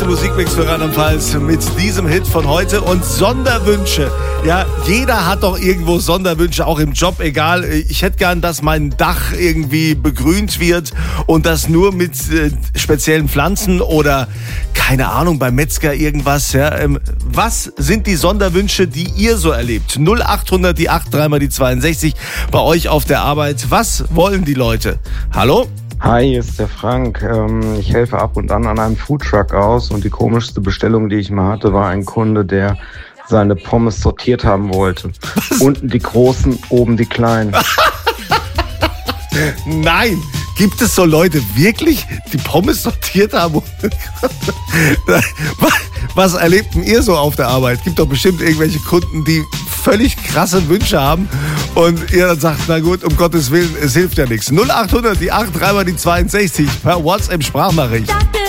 Musikmix für Rheinland-Pfalz mit diesem Hit von heute und Sonderwünsche. Ja, jeder hat doch irgendwo Sonderwünsche, auch im Job, egal. Ich hätte gern, dass mein Dach irgendwie begrünt wird und das nur mit speziellen Pflanzen oder, keine Ahnung, beim Metzger irgendwas. Ja. Was sind die Sonderwünsche, die ihr so erlebt? 0800 die 8 3 mal die 62 bei euch auf der Arbeit. Was wollen die Leute? Hallo? Hi, hier ist der Frank. Ich helfe ab und an einem Foodtruck aus und die komischste Bestellung, die ich mal hatte, war ein Kunde, der seine Pommes sortiert haben wollte. Was? Unten die großen, oben die kleinen. Nein, gibt es so Leute wirklich, die Pommes sortiert haben? Was erlebt denn ihr so auf der Arbeit? Gibt doch bestimmt irgendwelche Kunden, die völlig krasse Wünsche haben und ihr dann sagt, na gut, um Gottes Willen, es hilft ja nichts. 0800 die 8 3 mal die 62 per WhatsApp Sprachnachricht.